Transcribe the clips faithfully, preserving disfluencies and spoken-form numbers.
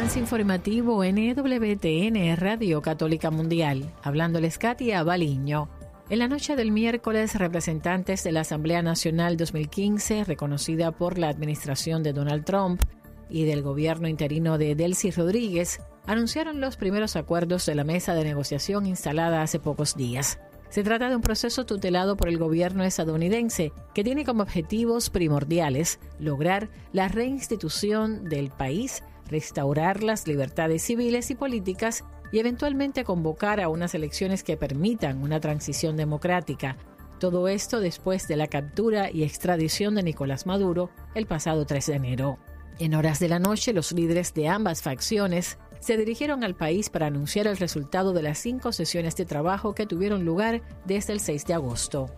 Avance informativo N W T N Radio Católica Mundial. Hablándoles Katia Baliño. En la noche del miércoles, representantes de la Asamblea Nacional dos mil quince, reconocida por la administración de Donald Trump, y del gobierno interino de Delcy Rodríguez, anunciaron los primeros acuerdos de la mesa de negociación instalada hace pocos días. Se trata de un proceso tutelado por el gobierno estadounidense que tiene como objetivos primordiales lograr la reinstitución del país, restaurar las libertades civiles y políticas y eventualmente convocar a unas elecciones que permitan una transición democrática. Todo esto después de la captura y extradición de Nicolás Maduro el pasado tres de enero. En horas de la noche, los líderes de ambas facciones se dirigieron al país para anunciar el resultado de las cinco sesiones de trabajo que tuvieron lugar desde el seis de agosto.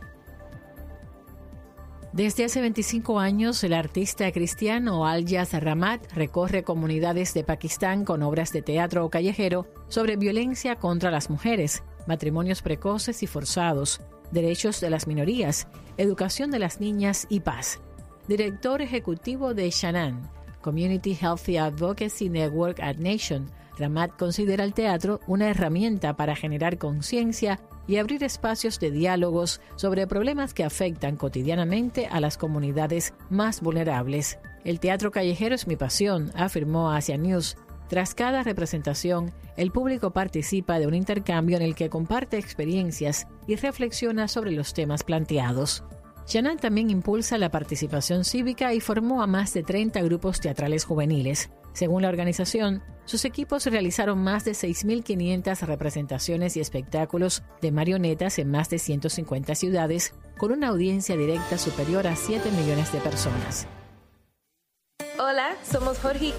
Desde hace veinticinco años, el artista cristiano Alyaz Rahmat recorre comunidades de Pakistán con obras de teatro callejero sobre violencia contra las mujeres, matrimonios precoces y forzados, derechos de las minorías, educación de las niñas y paz. Director ejecutivo de Shanaan, Community Healthy Advocacy Network at Nation, Rahmat considera el teatro una herramienta para generar conciencia y abrir espacios de diálogos sobre problemas que afectan cotidianamente a las comunidades más vulnerables. El teatro callejero es mi pasión, afirmó Asia News. Tras cada representación, el público participa de un intercambio en el que comparte experiencias y reflexiona sobre los temas planteados. Shanaan también impulsa la participación cívica y formó a más de treinta grupos teatrales juveniles. Según la organización, sus equipos realizaron más de seis mil quinientas representaciones y espectáculos de marionetas en más de ciento cincuenta ciudades, con una audiencia directa superior a siete millones de personas. Hola, somos Jorge y